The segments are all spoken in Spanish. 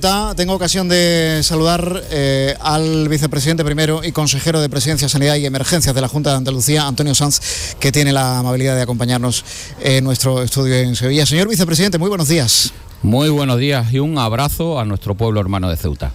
Tengo ocasión de saludar al vicepresidente primero y consejero de Presidencia, Sanidad y Emergencias de la Junta de Andalucía, Antonio Sanz, que tiene la amabilidad de acompañarnos en nuestro estudio en Sevilla. Señor vicepresidente, muy buenos días. Muy buenos días y un abrazo a nuestro pueblo hermano de Ceuta.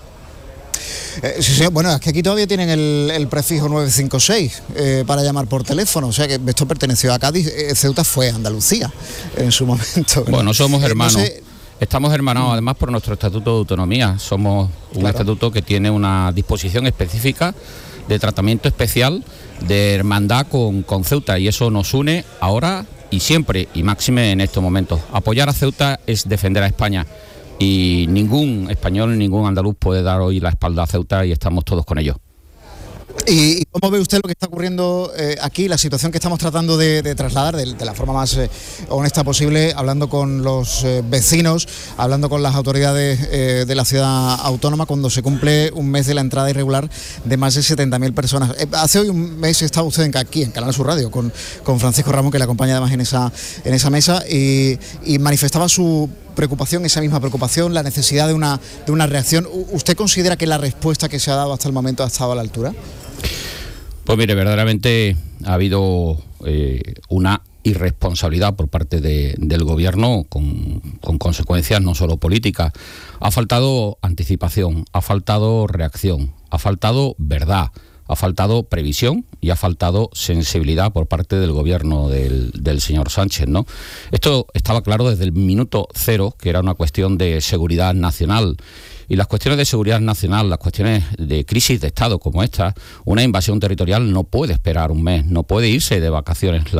Sí, señor. Bueno, es que aquí todavía tienen el prefijo 956 para llamar por teléfono, o sea que esto perteneció a Cádiz, Ceuta fue Andalucía en su momento. Bueno, somos hermanos. Estamos hermanados además por nuestro Estatuto de Autonomía. Somos un estatuto que tiene una disposición específica de tratamiento especial de hermandad con Ceuta, y eso nos une ahora y siempre, y máxime en estos momentos. Apoyar a Ceuta es defender a España, y ningún español, ningún andaluz puede dar hoy la espalda a Ceuta, y estamos todos con ellos. ¿Y cómo ve usted lo que está ocurriendo aquí, la situación que estamos tratando de trasladar de la forma más honesta posible, hablando con los vecinos, hablando con las autoridades de la ciudad autónoma, cuando se cumple un mes de la entrada irregular de más de 70.000 personas? Hace hoy un mes estaba usted aquí en Canal Sur Radio con Francisco Ramón, que le acompaña además en esa mesa, y manifestaba su preocupación, esa misma preocupación, la necesidad de una reacción. ¿Usted considera que la respuesta que se ha dado hasta el momento ha estado a la altura? Pues mire, verdaderamente ha habido una irresponsabilidad por parte del gobierno con consecuencias no solo políticas. Ha faltado anticipación, ha faltado reacción, ha faltado verdad, ha faltado previsión y ha faltado sensibilidad por parte del gobierno del señor Sánchez, ¿no? Esto estaba claro desde el minuto cero, que era una cuestión de seguridad nacional. Y las cuestiones de seguridad nacional, las cuestiones de crisis de Estado como esta, una invasión territorial no puede esperar un mes, no puede irse de vacaciones.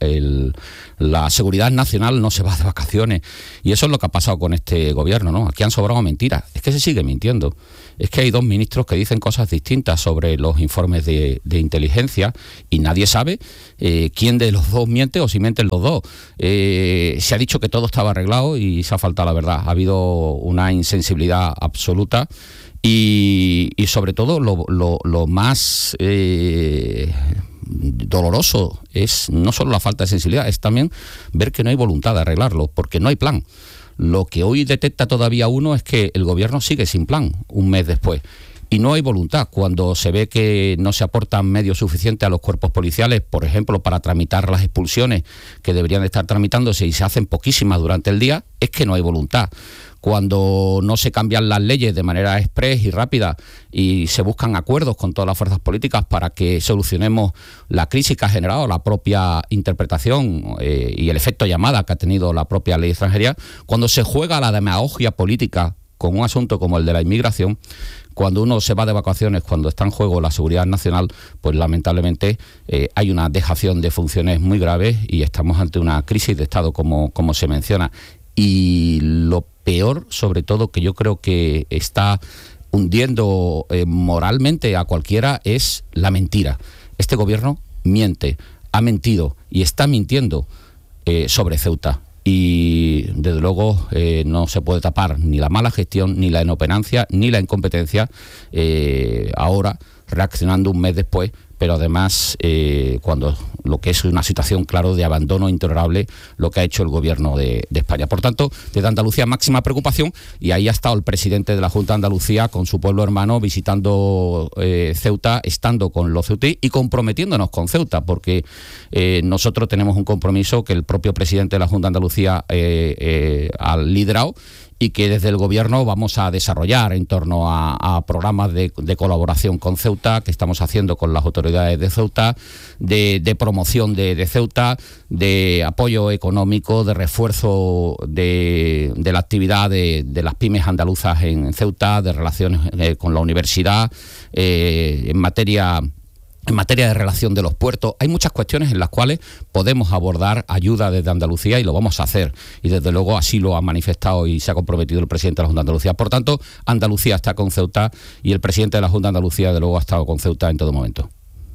La seguridad nacional no se va de vacaciones. Y eso es lo que ha pasado con este gobierno, ¿no? Aquí han sobrado mentiras. Es que se sigue mintiendo. Es que hay dos ministros que dicen cosas distintas sobre los informes de inteligencia, y nadie sabe quién de los dos miente o si mienten los dos. Se ha dicho que todo estaba arreglado y se ha faltado la verdad. Ha habido una insensibilidad absoluta y sobre todo lo más doloroso es no solo la falta de sensibilidad, es también ver que no hay voluntad de arreglarlo, porque no hay plan. Lo que hoy detecta todavía uno es que el gobierno sigue sin plan un mes después. Y no hay voluntad cuando se ve que no se aportan medios suficientes a los cuerpos policiales, por ejemplo, para tramitar las expulsiones que deberían de estar tramitándose y se hacen poquísimas durante el día, es que no hay voluntad. Cuando no se cambian las leyes de manera express y rápida y se buscan acuerdos con todas las fuerzas políticas para que solucionemos la crisis que ha generado la propia interpretación y el efecto llamada que ha tenido la propia ley de extranjería, cuando se juega la demagogia política con un asunto como el de la inmigración, cuando uno se va de vacaciones, cuando está en juego la seguridad nacional, pues lamentablemente hay una dejación de funciones muy graves y estamos ante una crisis de Estado como se menciona. Y lo peor, sobre todo, que yo creo que está hundiendo moralmente a cualquiera, es la mentira. Este gobierno miente, ha mentido y está mintiendo sobre Ceuta. Y desde luego no se puede tapar ni la mala gestión, ni la inoperancia, ni la incompetencia, ahora reaccionando un mes después, pero además cuando lo que es una situación, claro, de abandono intolerable lo que ha hecho el gobierno de España. Por tanto, desde Andalucía máxima preocupación, y ahí ha estado el presidente de la Junta de Andalucía con su pueblo hermano visitando Ceuta, estando con los ceutíes y comprometiéndonos con Ceuta, porque nosotros tenemos un compromiso que el propio presidente de la Junta de Andalucía ha liderado, y que desde el gobierno vamos a desarrollar en torno a programas de colaboración con Ceuta, que estamos haciendo con las autoridades de Ceuta, de promoción de Ceuta, de apoyo económico, de refuerzo de la actividad de las pymes andaluzas en Ceuta, de relaciones con la universidad, en materia de relación de los puertos. Hay muchas cuestiones en las cuales podemos abordar ayuda desde Andalucía, y lo vamos a hacer, y desde luego así lo ha manifestado y se ha comprometido el presidente de la Junta de Andalucía. Por tanto, Andalucía está con Ceuta y el presidente de la Junta de Andalucía desde luego ha estado con Ceuta en todo momento.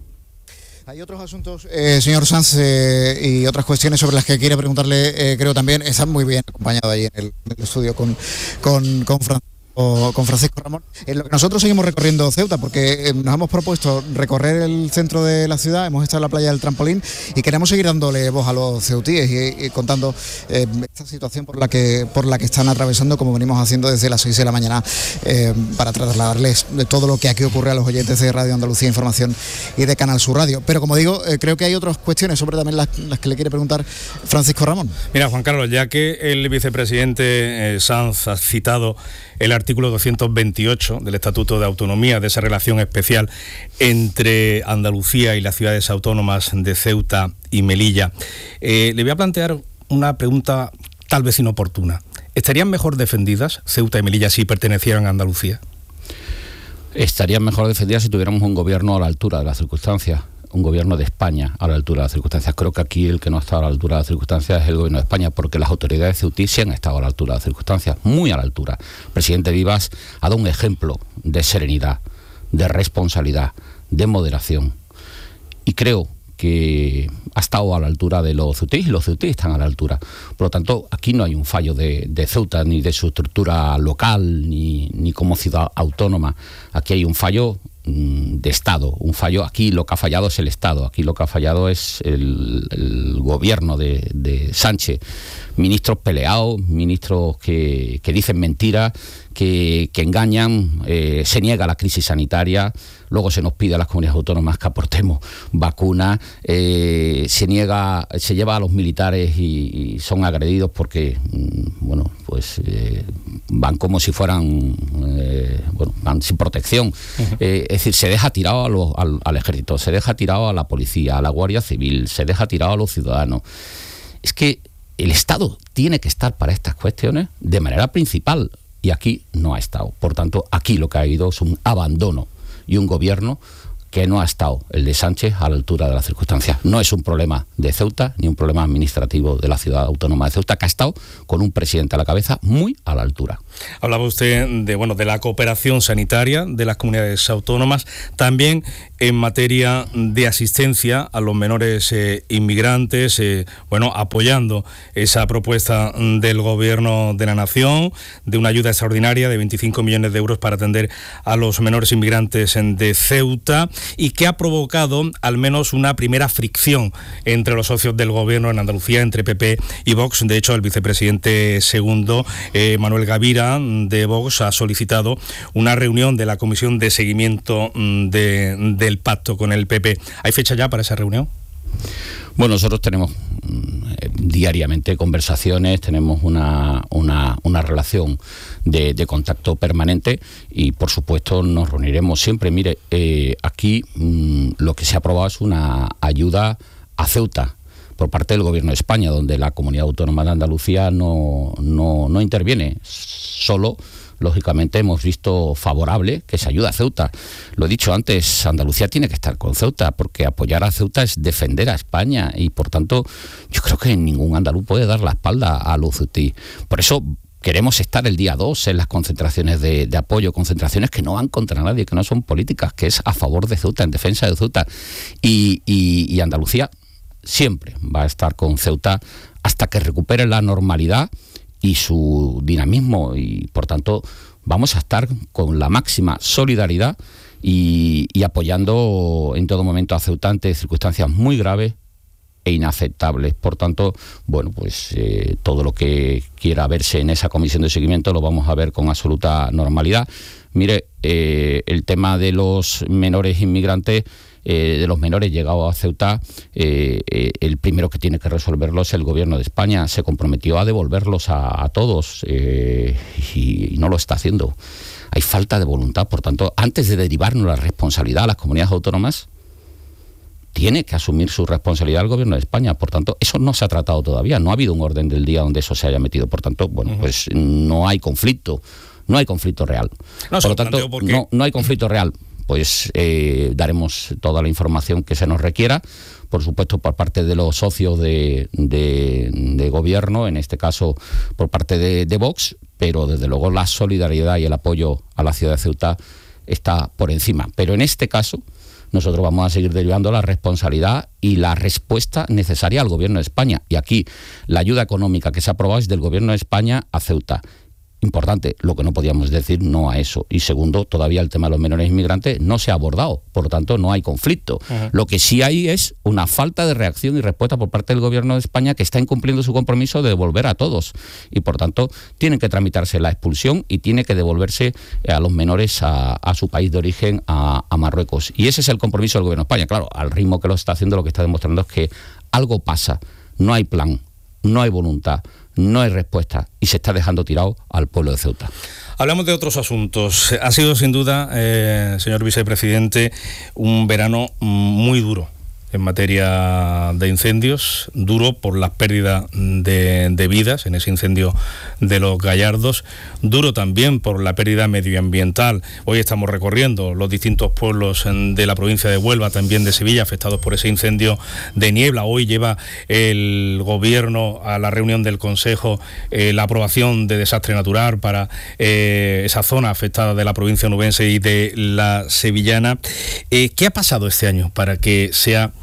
Hay otros asuntos, señor Sanz, y otras cuestiones sobre las que quiere preguntarle, creo también. Está muy bien acompañado ahí en el estudio con Francisco con Francisco Ramón. Nosotros seguimos recorriendo Ceuta porque nos hemos propuesto recorrer el centro de la ciudad, hemos estado en la playa del Trampolín y queremos seguir dándole voz a los ceutíes y contando esta situación por la que están atravesando, como venimos haciendo desde las 6 de la mañana, para trasladarles todo lo que aquí ocurre a los oyentes de Radio Andalucía Información y de Canal Sur Radio. Pero como digo, creo que hay otras cuestiones sobre también las que le quiere preguntar Francisco Ramón. Mira, Juan Carlos, ya que el vicepresidente Sanz ha citado el artículo 228 del Estatuto de Autonomía, de esa relación especial entre Andalucía y las ciudades autónomas de Ceuta y Melilla, le voy a plantear una pregunta tal vez inoportuna. ¿Estarían mejor defendidas Ceuta y Melilla si pertenecieran a Andalucía? Estarían mejor defendidas si tuviéramos un gobierno a la altura de las circunstancias, un gobierno de España a la altura de las circunstancias. Creo que aquí el que no ha estado a la altura de las circunstancias es el gobierno de España, porque las autoridades ceutíes sí han estado a la altura de las circunstancias, muy a la altura. El presidente Vivas ha dado un ejemplo de serenidad, de responsabilidad, de moderación, y creo que ha estado a la altura de los ceutíes y los ceutíes están a la altura. Por lo tanto, aquí no hay un fallo de Ceuta, ni de su estructura local, ni como ciudad autónoma. Aquí hay un fallo de Estado, un fallo. Aquí lo que ha fallado es el Estado, aquí lo que ha fallado es el gobierno de Sánchez. Ministros peleados, ministros que dicen mentiras, que engañan, se niega la crisis sanitaria, luego se nos pide a las comunidades autónomas que aportemos vacunas, se lleva a los militares y son agredidos porque, van como si fueran, van sin protección. Es decir, se deja tirado al ejército, se deja tirado a la policía, a la Guardia Civil, se deja tirado a los ciudadanos. Es que el Estado tiene que estar para estas cuestiones de manera principal y aquí no ha estado. Por tanto, aquí lo que ha habido es un abandono y un gobierno que no ha estado, el de Sánchez, a la altura de las circunstancias. No es un problema de Ceuta ni un problema administrativo de la ciudad autónoma de Ceuta, que ha estado con un presidente a la cabeza muy a la altura. Hablaba usted de la cooperación sanitaria de las comunidades autónomas, también en materia de asistencia a los menores inmigrantes, apoyando esa propuesta del Gobierno de la Nación de una ayuda extraordinaria de 25 millones de euros para atender a los menores inmigrantes de Ceuta, y que ha provocado al menos una primera fricción entre los socios del Gobierno en Andalucía, entre PP y Vox. De hecho, el vicepresidente segundo, Manuel Gavira, de Vox, ha solicitado una reunión de la Comisión de Seguimiento del Pacto con el PP. ¿Hay fecha ya para esa reunión? Bueno, nosotros tenemos diariamente conversaciones, tenemos una relación de contacto permanente y por supuesto nos reuniremos siempre. Mire, aquí lo que se ha aprobado es una ayuda a Ceuta por parte del Gobierno de España, donde la Comunidad Autónoma de Andalucía no interviene. Solo, lógicamente, hemos visto favorable que se ayude a Ceuta. Lo he dicho antes, Andalucía tiene que estar con Ceuta, porque apoyar a Ceuta es defender a España y, por tanto, yo creo que ningún andaluz puede dar la espalda a los ceutíes. Por eso queremos estar el día 2 en las concentraciones de apoyo, concentraciones que no van contra nadie, que no son políticas, que es a favor de Ceuta, en defensa de Ceuta. Y Andalucía siempre va a estar con Ceuta hasta que recupere la normalidad y su dinamismo, y por tanto vamos a estar con la máxima solidaridad y apoyando en todo momento a Ceuta ante circunstancias muy graves e inaceptables. Por tanto, todo lo que quiera verse en esa comisión de seguimiento lo vamos a ver con absoluta normalidad. Mire, el tema de los menores inmigrantes, de los menores llegados a Ceuta, el primero que tiene que resolverlo es el Gobierno de España. Se comprometió a devolverlos a todos y no lo está haciendo. Hay falta de voluntad. Por tanto, antes de derivarnos la responsabilidad a las comunidades autónomas, tiene que asumir su responsabilidad el Gobierno de España. Por tanto, eso no se ha tratado todavía. No ha habido un orden del día donde eso se haya metido. Por tanto, no hay conflicto. No hay conflicto real. Por lo tanto, no hay conflicto real. Daremos toda la información que se nos requiera, por supuesto por parte de los socios de gobierno, en este caso por parte de Vox, pero desde luego la solidaridad y el apoyo a la ciudad de Ceuta está por encima. Pero en este caso nosotros vamos a seguir derivando la responsabilidad y la respuesta necesaria al Gobierno de España. Y aquí la ayuda económica que se ha aprobado es del Gobierno de España a Ceuta. Importante, lo que no podíamos decir no a eso. Y segundo, todavía el tema de los menores inmigrantes no se ha abordado, por lo tanto no hay conflicto. Lo que sí hay es una falta de reacción y respuesta por parte del Gobierno de España, que está incumpliendo su compromiso de devolver a todos. Y por tanto tiene que tramitarse la expulsión y tiene que devolverse a los menores a su país de origen, a Marruecos. Y ese es el compromiso del Gobierno de España. Claro, al ritmo que lo está haciendo, lo que está demostrando es que algo pasa, no hay plan, no hay voluntad, no hay respuesta y se está dejando tirado al pueblo de Ceuta. Hablamos de otros asuntos. Ha sido sin duda, señor vicepresidente, un verano muy duro en materia de incendios, duro por la pérdida de vidas en ese incendio de los Gallardos, duro también por la pérdida medioambiental. Hoy estamos recorriendo los distintos pueblos de la provincia de Huelva, también de Sevilla, afectados por ese incendio de Niebla. Hoy lleva el Gobierno a la reunión del Consejo la aprobación de desastre natural para esa zona afectada de la provincia onubense y de la sevillana. ¿Qué ha pasado este año para que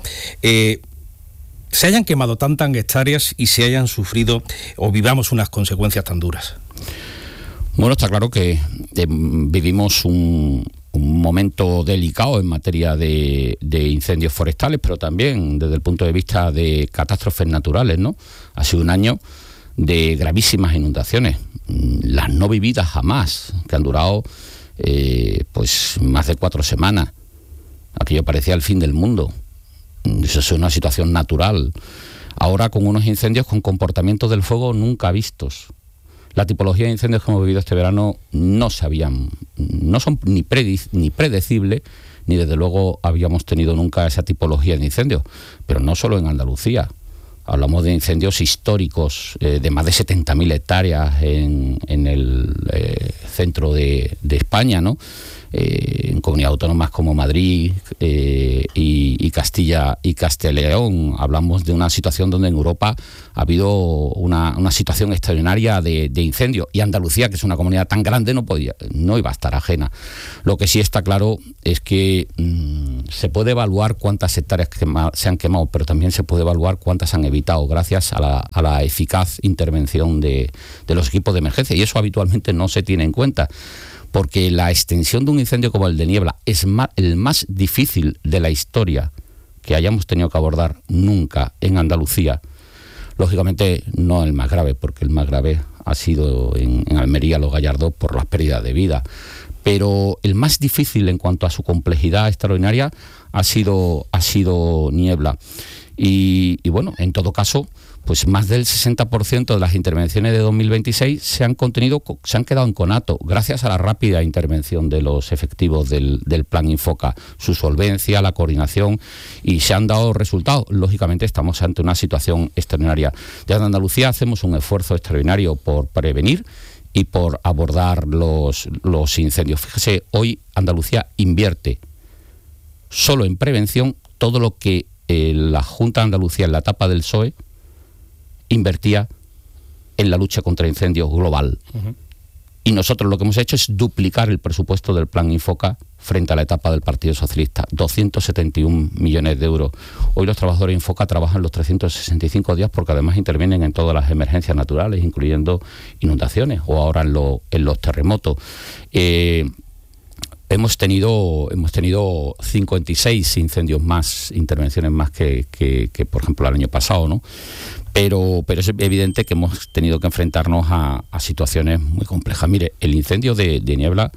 se hayan quemado tantas hectáreas y se hayan sufrido o vivamos unas consecuencias tan duras? Bueno, está claro que vivimos un momento delicado en materia de incendios forestales, pero también desde el punto de vista de catástrofes naturales, ¿no? Ha sido un año de gravísimas inundaciones, las no vividas jamás, que han durado pues más de 4 semanas. Aquello parecía el fin del mundo. Eso es una situación natural. Ahora con unos incendios con comportamientos del fuego nunca vistos. La tipología de incendios que hemos vivido este verano no son ni predecibles, ni desde luego habíamos tenido nunca esa tipología de incendios. Pero no solo en Andalucía. Hablamos de incendios históricos de más de 70.000 hectáreas en el centro de España, ¿no? En comunidades autónomas como Madrid y Castilla y León. Hablamos de una situación donde en Europa ha habido una situación extraordinaria de incendio, y Andalucía, que es una comunidad tan grande, no iba a estar ajena. Lo que sí está claro es que se puede evaluar cuántas hectáreas se han quemado, pero también se puede evaluar cuántas han evitado gracias a la eficaz intervención de los equipos de emergencia, y eso habitualmente no se tiene en cuenta. Porque la extensión de un incendio como el de Niebla es el más difícil de la historia que hayamos tenido que abordar nunca en Andalucía. Lógicamente no el más grave, porque el más grave ha sido en Almería, Los Gallardos, por las pérdidas de vida. Pero el más difícil en cuanto a su complejidad extraordinaria ha sido Niebla. Y bueno, en todo caso, pues más del 60% de las intervenciones de 2026 se han quedado en conato, gracias a la rápida intervención de los efectivos del Plan Infoca, su solvencia, la coordinación, y se han dado resultados. Lógicamente estamos ante una situación extraordinaria. Desde Andalucía hacemos un esfuerzo extraordinario por prevenir y por abordar los incendios. Fíjese, hoy Andalucía invierte solo en prevención todo lo que la Junta de Andalucía en la etapa del PSOE invertía en la lucha contra incendios global. Y nosotros lo que hemos hecho es duplicar el presupuesto del Plan Infoca frente a la etapa del Partido Socialista, 271 millones de euros. Hoy los trabajadores de Infoca trabajan los 365 días porque además intervienen en todas las emergencias naturales, incluyendo inundaciones o ahora en los terremotos. Hemos tenido 56 incendios más, intervenciones más que por ejemplo el año pasado, ¿no? Pero es evidente que hemos tenido que enfrentarnos a situaciones muy complejas. Mire, el incendio de Niebla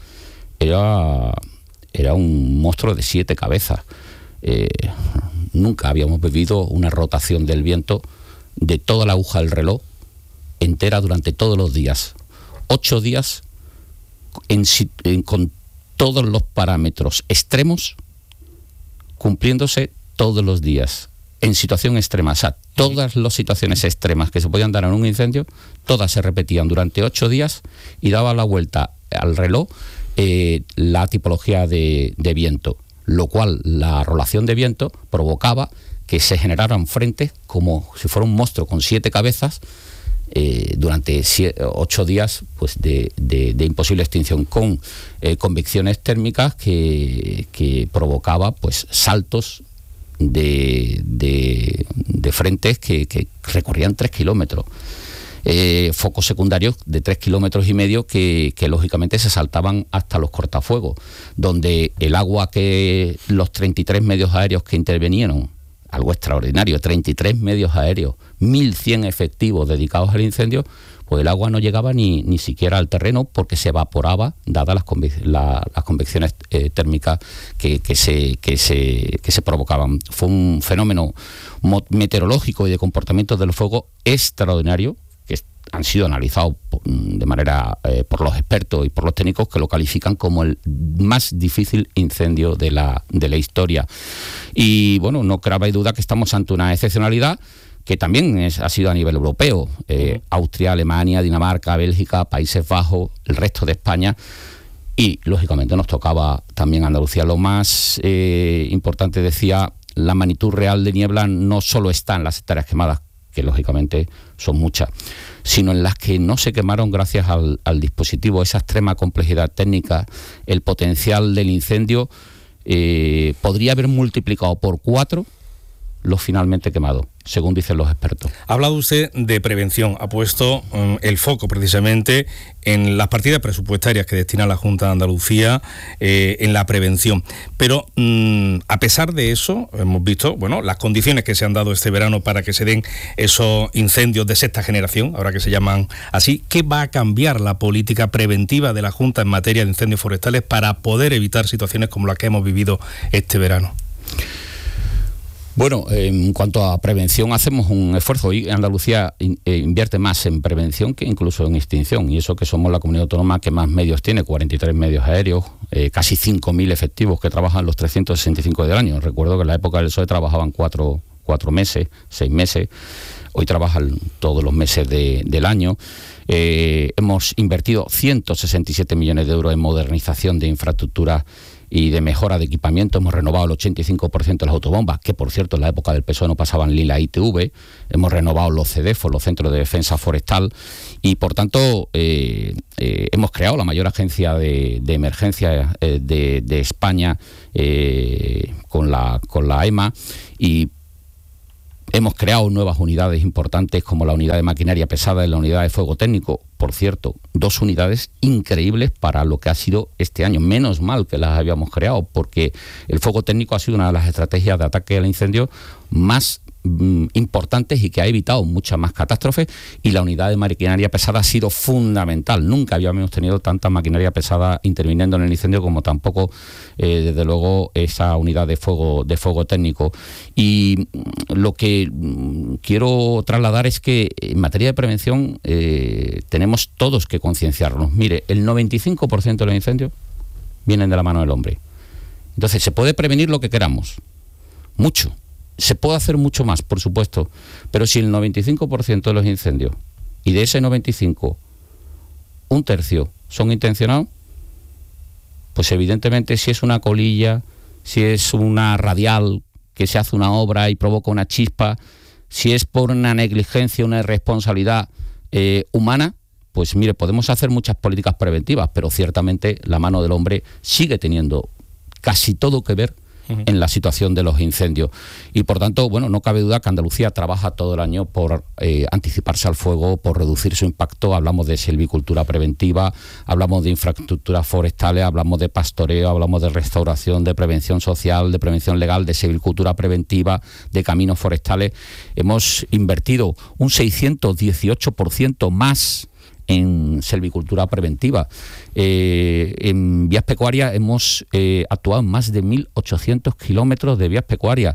era un monstruo de 7 cabezas. Nunca habíamos vivido una rotación del viento de toda la aguja del reloj entera durante todos los días. 8 días con todos los parámetros extremos cumpliéndose todos los días en situación extrema. O sea, todas las situaciones extremas que se podían dar en un incendio, todas se repetían durante 8 días y daba la vuelta al reloj la tipología de viento, lo cual la rolación de viento provocaba que se generaran frentes como si fuera un monstruo con 7 cabezas durante 8 días, pues de imposible extinción, con convecciones térmicas que provocaba pues saltos de frentes que recorrían 3 kilómetros. focos secundarios de 3,5 kilómetros que lógicamente se saltaban hasta los cortafuegos, donde el agua que los 33 medios aéreos que intervinieron, algo extraordinario, 33 medios aéreos, 1.100 efectivos dedicados al incendio, pues el agua no llegaba ni siquiera al terreno porque se evaporaba, dadas las convecciones térmicas que se provocaban. Fue un fenómeno meteorológico y de comportamiento del fuego extraordinario, que han sido analizados de manera por los expertos y por los técnicos, que lo califican como el más difícil incendio de la historia. Y bueno, no cabe duda que estamos ante una excepcionalidad que también ha sido a nivel europeo. Austria, Alemania, Dinamarca, Bélgica, Países Bajos, el resto de España, y lógicamente nos tocaba también Andalucía. Lo más importante, decía, la magnitud real de niebla no solo está en las hectáreas quemadas, que lógicamente son muchas, sino en las que no se quemaron gracias al dispositivo, esa extrema complejidad técnica. El potencial del incendio podría haber multiplicado por 4 lo finalmente quemado, según dicen los expertos. Ha hablado usted de prevención, ha puesto el foco precisamente en las partidas presupuestarias que destina la Junta de Andalucía en la prevención. Pero a pesar de eso, hemos visto las condiciones que se han dado este verano para que se den esos incendios de sexta generación, ahora que se llaman así. ¿Qué va a cambiar la política preventiva de la Junta en materia de incendios forestales para poder evitar situaciones como las que hemos vivido este verano? Bueno, en cuanto a prevención, hacemos un esfuerzo. Hoy Andalucía invierte más en prevención que incluso en extinción, y eso que somos la comunidad autónoma que más medios tiene, 43 medios aéreos, casi 5.000 efectivos que trabajan los 365 del año. Recuerdo que en la época del PSOE trabajaban 4 meses, 6 meses, hoy trabajan todos los meses del año. Hemos invertido 167 millones de euros en modernización de infraestructuras y de mejora de equipamiento. Hemos renovado el 85% de las autobombas, que por cierto en la época del PSOE no pasaban ni la ITV. Hemos renovado los CEDEFOS, los Centros de Defensa Forestal, y por tanto hemos creado la mayor agencia de emergencia de España con la EMA, y hemos creado nuevas unidades importantes como la unidad de maquinaria pesada y la unidad de fuego técnico. Por cierto, 2 unidades increíbles para lo que ha sido este año. Menos mal que las habíamos creado, porque el fuego técnico ha sido una de las estrategias de ataque al incendio más importantes y que ha evitado muchas más catástrofes, y la unidad de maquinaria pesada ha sido fundamental. Nunca habíamos tenido tanta maquinaria pesada interviniendo en el incendio como tampoco desde luego esa unidad de fuego técnico. Y lo que quiero trasladar es que en materia de prevención tenemos todos que concienciarnos. Mire, el 95% de los incendios vienen de la mano del hombre. Entonces se puede prevenir lo que queramos, mucho. Se puede hacer mucho más, por supuesto, pero si el 95% de los incendios, y de ese 95, 1/3 son intencionados, pues evidentemente si es una colilla, si es una radial que se hace una obra y provoca una chispa, si es por una negligencia, una irresponsabilidad humana, pues mire, podemos hacer muchas políticas preventivas, pero ciertamente la mano del hombre sigue teniendo casi todo que ver en la situación de los incendios. Y por tanto, no cabe duda que Andalucía trabaja todo el año por anticiparse al fuego, por reducir su impacto. Hablamos de silvicultura preventiva, hablamos de infraestructuras forestales, hablamos de pastoreo, hablamos de restauración, de prevención social, de prevención legal, de silvicultura preventiva, de caminos forestales. Hemos invertido un 618% más en silvicultura preventiva. En vías pecuarias hemos actuado en más de 1.800 kilómetros de vías pecuarias.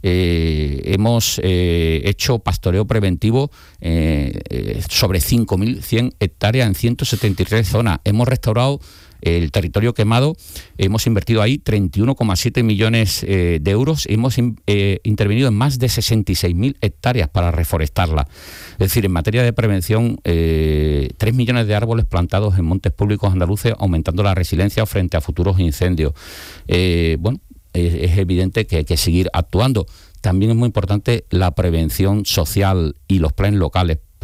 Hemos hecho pastoreo preventivo sobre 5.100 hectáreas en 173 zonas. Hemos restaurado el territorio quemado, hemos invertido ahí 31,7 millones de euros, hemos intervenido en más de 66.000 hectáreas para reforestarla. Es decir, en materia de prevención, 3 millones de árboles plantados en montes públicos andaluces, aumentando la resiliencia frente a futuros incendios. Es evidente que hay que seguir actuando. También es muy importante la prevención social y los planes locales.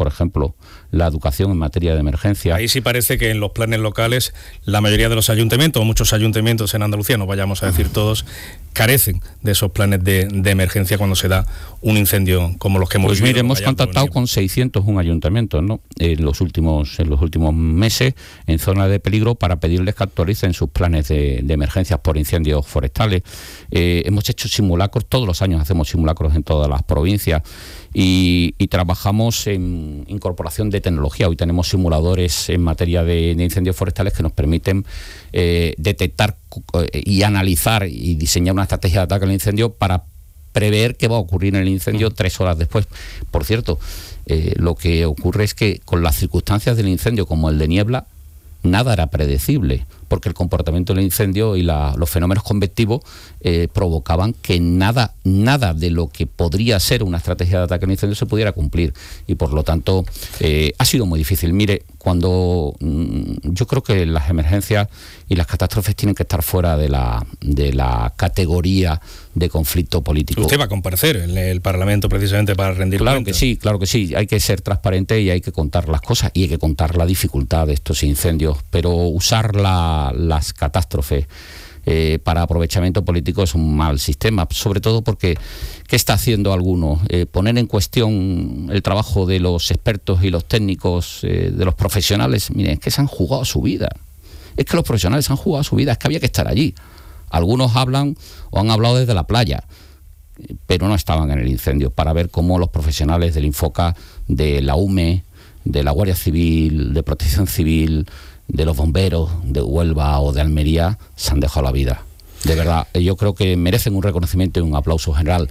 por ejemplo, la educación en materia de emergencia. Ahí sí parece que en los planes locales la mayoría de los ayuntamientos, o muchos ayuntamientos en Andalucía, no vayamos a decir todos, carecen de esos planes de emergencia cuando se da un incendio como los que hemos vivido. Pues mire, hemos contactado con 601 ayuntamientos, ¿no?, en los últimos meses en zona de peligro, para pedirles que actualicen sus planes de emergencias por incendios forestales. Hemos hecho simulacros, todos los años hacemos simulacros en todas las provincias, y trabajamos en incorporación de tecnología. Hoy tenemos simuladores en materia de incendios forestales que nos permiten detectar y analizar y diseñar una estrategia de ataque al incendio para prever qué va a ocurrir en el incendio 3 horas después. Por cierto, lo que ocurre es que con las circunstancias del incendio, como el de niebla, nada era predecible, porque el comportamiento del incendio y los fenómenos convectivos provocaban que nada de lo que podría ser una estrategia de ataque al incendio se pudiera cumplir, y por lo tanto ha sido muy difícil. Mire, cuando yo creo que las emergencias y las catástrofes tienen que estar fuera de la categoría de conflicto político. Usted va a comparecer en el Parlamento precisamente para rendir cuentas. Claro que sí, hay que ser transparente y hay que contar las cosas, y hay que contar la dificultad de estos incendios, pero usar las catástrofes para aprovechamiento político es un mal sistema, sobre todo porque ¿qué está haciendo algunos? Poner en cuestión el trabajo de los expertos y los técnicos, de los profesionales. Miren, es que se han jugado su vida, es que los profesionales han jugado su vida, es que había que estar allí. Algunos hablan o han hablado desde la playa, pero no estaban en el incendio, para ver cómo los profesionales del Infoca, de la UME, de la Guardia Civil, de Protección Civil, de los bomberos de Huelva o de Almería se han dejado la vida. De verdad, yo creo que merecen un reconocimiento y un aplauso general.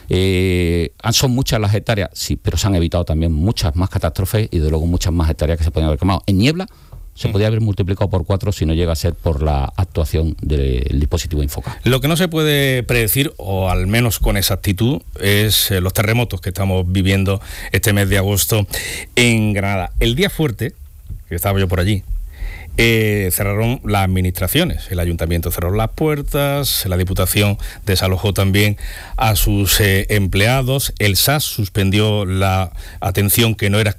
Son muchas las hectáreas, sí, pero se han evitado también muchas más catástrofes, y de luego muchas más hectáreas que se podían haber quemado. En niebla se podía haber multiplicado por 4 si no llega a ser por la actuación del dispositivo Infoca. Lo que no se puede predecir, o al menos con exactitud, es los terremotos que estamos viviendo este mes de agosto en Granada. El día fuerte, que estaba yo por allí, cerraron las administraciones. El ayuntamiento cerró las puertas, la Diputación desalojó también a sus empleados, el SAS suspendió la atención que no era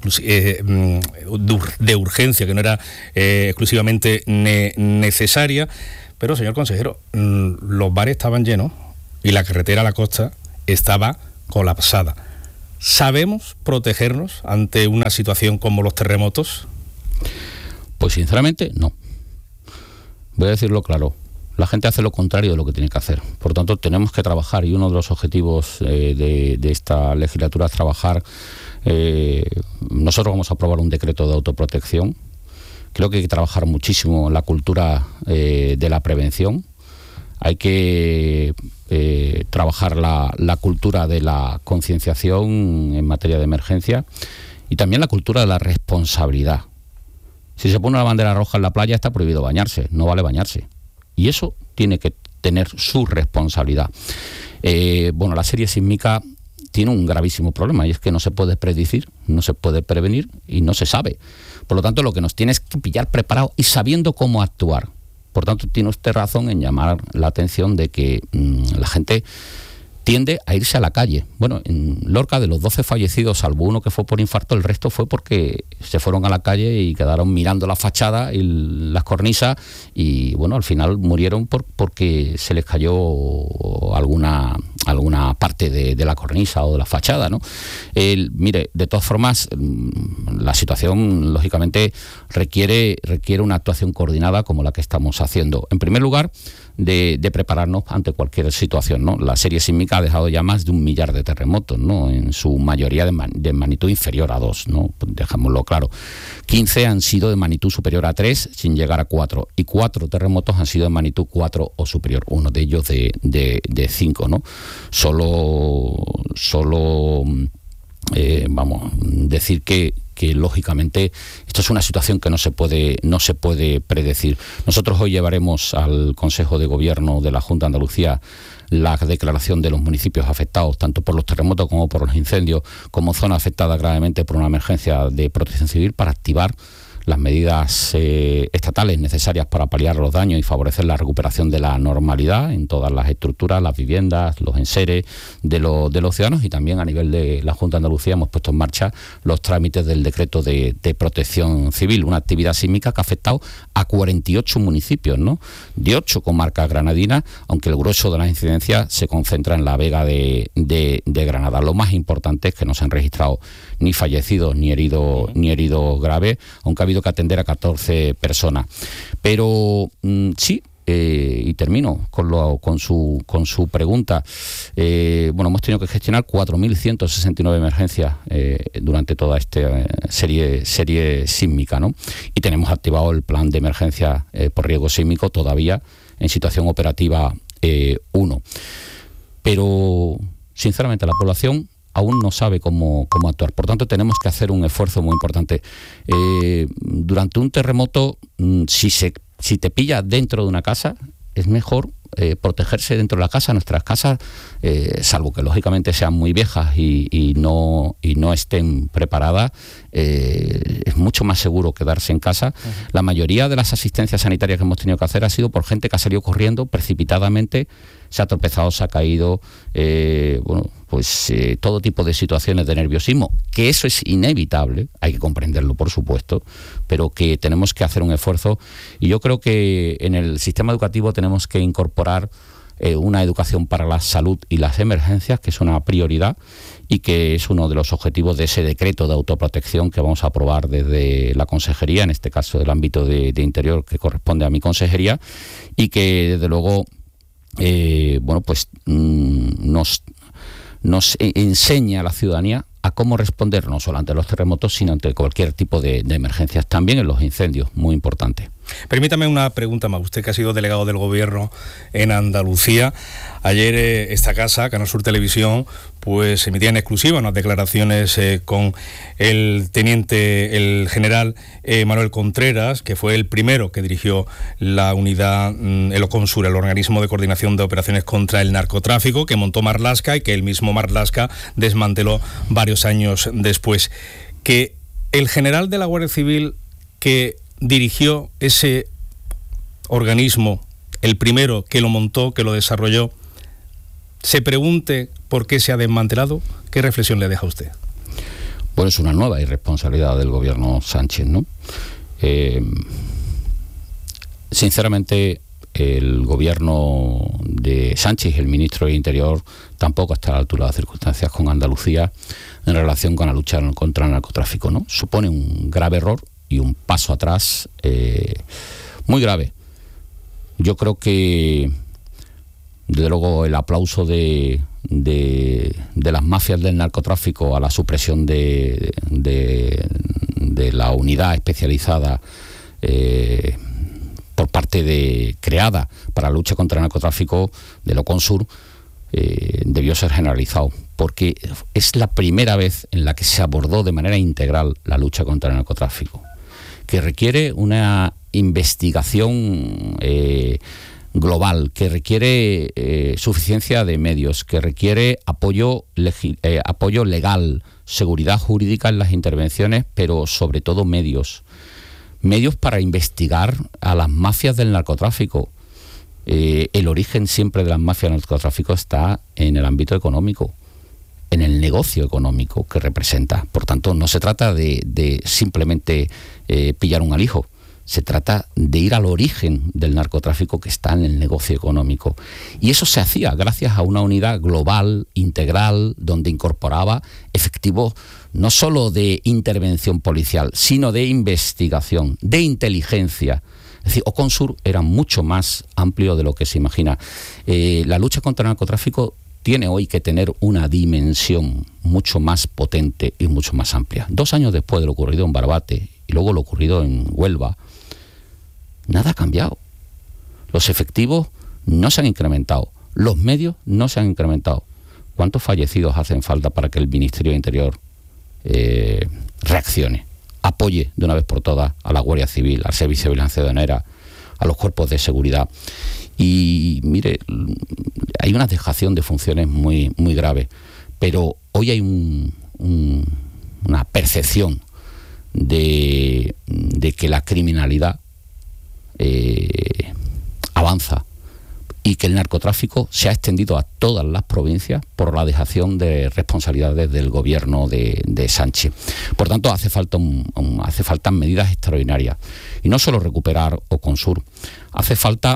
de urgencia, que no era exclusivamente necesaria. Pero, señor consejero, los bares estaban llenos y la carretera a la costa estaba colapsada. ¿Sabemos protegernos ante una situación como los terremotos? Pues sinceramente no. Voy a decirlo claro. La gente hace lo contrario de lo que tiene que hacer. Por tanto, tenemos que trabajar, y uno de los objetivos de esta legislatura es trabajar. Nosotros vamos a aprobar un decreto de autoprotección. Creo que hay que trabajar muchísimo en la cultura de la prevención. Hay que trabajar la cultura de la concienciación en materia de emergencia, y también la cultura de la responsabilidad. Si se pone una bandera roja en la playa, está prohibido bañarse, no vale bañarse. Y eso tiene que tener su responsabilidad. La serie sísmica tiene un gravísimo problema, y es que no se puede predecir, no se puede prevenir y no se sabe. Por lo tanto, lo que nos tiene es que pillar preparados y sabiendo cómo actuar. Por tanto, tiene usted razón en llamar la atención de que la gente tiende a irse a la calle. Bueno, en Lorca, de los 12 fallecidos, salvo uno que fue por infarto, el resto fue porque se fueron a la calle y quedaron mirando la fachada y las cornisas, y bueno, al final murieron porque se les cayó alguna parte de la cornisa o de la fachada, ¿no? Mire, de todas formas, la situación lógicamente requiere una actuación coordinada como la que estamos haciendo. En primer lugar, de prepararnos ante cualquier situación, ¿no? La serie sísmica ha dejado ya más de 1 millar de terremotos, ¿no? En su mayoría de magnitud inferior a 2, ¿no? Dejémoslo claro. 15 han sido de magnitud superior a 3, sin llegar a 4, y 4 terremotos han sido de magnitud 4 o superior, uno de ellos de 5, ¿no? Solo decir que lógicamente esto es una situación que no se puede predecir. Nosotros hoy llevaremos al Consejo de Gobierno de la Junta de Andalucía la declaración de los municipios afectados tanto por los terremotos como por los incendios, como zona afectada gravemente por una emergencia de protección civil, para activar las medidas estatales necesarias para paliar los daños y favorecer la recuperación de la normalidad en todas las estructuras, las viviendas, los enseres de los ciudadanos, y también a nivel de la Junta de Andalucía hemos puesto en marcha los trámites del decreto de protección civil, una actividad sísmica que ha afectado a 48 municipios, ¿no?, de 8 comarcas granadinas, aunque el grueso de las incidencias se concentra en la Vega de Granada. Lo más importante es que no se han registrado ni fallecidos ni heridos graves, aunque ha habido que atender a 14 personas. Pero sí, y termino con su pregunta. Hemos tenido que gestionar 4.169 emergencias durante toda esta serie sísmica, ¿no? Y tenemos activado el plan de emergencia por riesgo sísmico todavía en situación operativa 1. Pero, sinceramente, la población aún no sabe cómo actuar. Por tanto, tenemos que hacer un esfuerzo muy importante. Durante un terremoto, si te pilla dentro de una casa, es mejor protegerse dentro de la casa. Nuestras casas, salvo que lógicamente sean muy viejas y no estén preparadas, es mucho más seguro quedarse en casa. Uh-huh. La mayoría de las asistencias sanitarias que hemos tenido que hacer ha sido por gente que ha salido corriendo precipitadamente, se ha tropezado, se ha caído, todo tipo de situaciones de nerviosismo, que eso es inevitable, hay que comprenderlo, por supuesto, pero que tenemos que hacer un esfuerzo. Y yo creo que en el sistema educativo tenemos que incorporar una educación para la salud y las emergencias, que es una prioridad y que es uno de los objetivos de ese decreto de autoprotección que vamos a aprobar desde la consejería, en este caso del ámbito de Interior, que corresponde a mi consejería, y que desde luego nos enseña a la ciudadanía a cómo responder no solo ante los terremotos, sino ante cualquier tipo de emergencias, también en los incendios, muy importante. Permítame una pregunta más. Usted, que ha sido delegado del Gobierno en Andalucía, ayer esta casa, Canal Sur Televisión, pues emitía en exclusiva unas declaraciones con el general Manuel Contreras, que fue el primero que dirigió la unidad, el OCONSUR, el Organismo de Coordinación de Operaciones contra el Narcotráfico, que montó Marlaska y que el mismo Marlaska desmanteló varios años después. Que el general de la Guardia Civil que dirigió ese organismo, el primero que lo montó, que lo desarrolló, se pregunte por qué se ha desmantelado, ¿qué reflexión le deja a usted? Bueno, es una nueva irresponsabilidad del gobierno Sánchez, ¿no? Sinceramente, el gobierno de Sánchez, el ministro de Interior, tampoco está a la altura de las circunstancias con Andalucía en relación con la lucha contra el narcotráfico, ¿no? Supone un grave error y un paso atrás muy grave. Yo creo que, desde luego, el aplauso de las mafias del narcotráfico a la supresión de la unidad especializada por parte creada para la lucha contra el narcotráfico del OCONSUR debió ser generalizado, porque es la primera vez en la que se abordó de manera integral la lucha contra el narcotráfico, que requiere una investigación global, que requiere suficiencia de medios, que requiere apoyo legal, seguridad jurídica en las intervenciones, pero sobre todo medios para investigar a las mafias del narcotráfico. El origen siempre de las mafias del narcotráfico está en el ámbito económico, en el negocio económico que representa. Por tanto, no se trata de simplemente pillar un alijo, se trata de ir al origen del narcotráfico, que está en el negocio económico. Y eso se hacía gracias a una unidad global, integral, donde incorporaba efectivos no solo de intervención policial, sino de investigación, de inteligencia. Es decir, OCONSUR era mucho más amplio de lo que se imagina. La lucha contra el narcotráfico tiene hoy que tener una dimensión mucho más potente y mucho más amplia. 2 años después de lo ocurrido en Barbate y luego lo ocurrido en Huelva, nada ha cambiado. Los efectivos no se han incrementado, los medios no se han incrementado. ¿Cuántos fallecidos hacen falta para que el Ministerio de Interior reaccione, apoye de una vez por todas a la Guardia Civil, al Servicio de Vigilancia Aduanera, a los cuerpos de seguridad? Y mire, hay una dejación de funciones muy, muy grave, pero hoy hay una percepción de que la criminalidad avanza y que el narcotráfico se ha extendido a todas las provincias por la dejación de responsabilidades del gobierno de Sánchez. Por tanto, hace falta medidas extraordinarias. Y no solo recuperar Oconsur, hace falta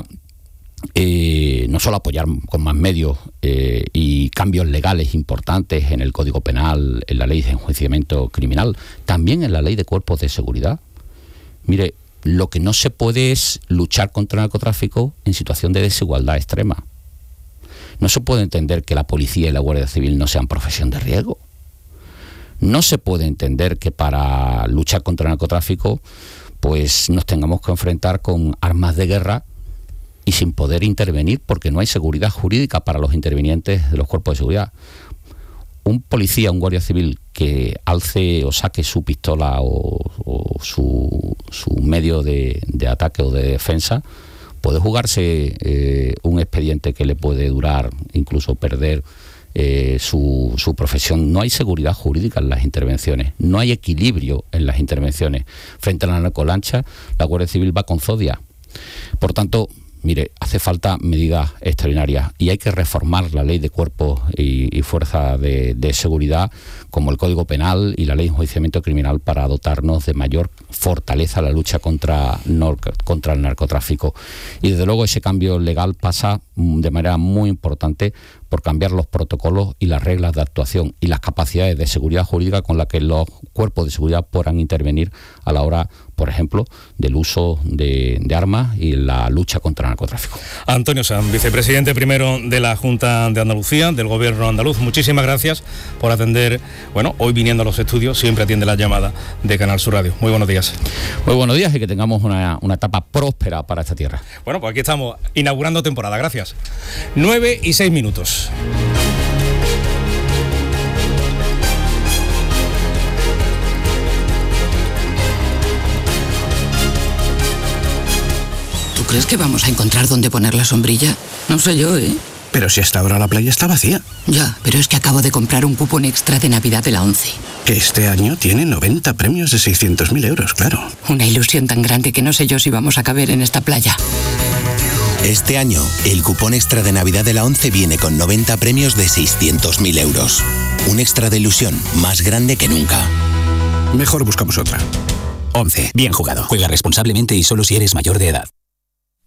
no solo apoyar con más medios y cambios legales importantes en el Código Penal, en la ley de enjuiciamiento criminal, también en la ley de cuerpos de seguridad. Mire, lo que no se puede es luchar contra el narcotráfico en situación de desigualdad extrema. No se puede entender que la policía y la Guardia Civil no sean profesión de riesgo. No se puede entender que para luchar contra el narcotráfico pues nos tengamos que enfrentar con armas de guerra y sin poder intervenir porque no hay seguridad jurídica para los intervinientes de los cuerpos de seguridad. Un policía, un guardia civil que alce o saque su pistola o su medio de ataque o de defensa puede jugarse un expediente que le puede durar, incluso perder su profesión. No hay seguridad jurídica en las intervenciones, no hay equilibrio en las intervenciones. Frente a la narcolancha, la Guardia Civil va con zodia. Por tanto, mire, hace falta medidas extraordinarias y hay que reformar la ley de cuerpos y fuerzas de seguridad, como el Código Penal y la ley de enjuiciamiento criminal, para dotarnos de mayor fortaleza a la lucha contra el narcotráfico. Y desde luego ese cambio legal pasa de manera muy importante por cambiar los protocolos y las reglas de actuación y las capacidades de seguridad jurídica con las que los cuerpos de seguridad podrán intervenir a la hora, por ejemplo, del uso de armas y la lucha contra el narcotráfico. Antonio Sanz, vicepresidente primero de la Junta de Andalucía, del Gobierno andaluz, muchísimas gracias por atender, hoy viniendo a los estudios, siempre atiende la llamada de Canal Sur Radio. Muy buenos días. Muy buenos días y que tengamos una etapa próspera para esta tierra. Bueno, pues aquí estamos, inaugurando temporada, gracias. 9:06. ¿Tú crees que vamos a encontrar dónde poner la sombrilla? No sé yo, ¿eh? Pero si hasta ahora la playa está vacía. Ya, pero es que acabo de comprar un cupón extra de Navidad de la ONCE. Que este año tiene 90 premios de 600.000 euros, claro. Una ilusión tan grande que no sé yo si vamos a caber en esta playa. Este año, el cupón extra de Navidad de la ONCE viene con 90 premios de 600.000 euros. Un extra de ilusión más grande que nunca. Mejor buscamos otra. ONCE. Bien jugado. Juega responsablemente y solo si eres mayor de edad.